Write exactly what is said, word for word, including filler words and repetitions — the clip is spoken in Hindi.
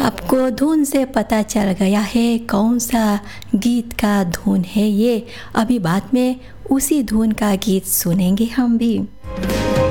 आपको धुन से पता चल गया है कौन सा गीत का धुन है ये। अभी बाद में उसी धुन का गीत सुनेंगे हम भी।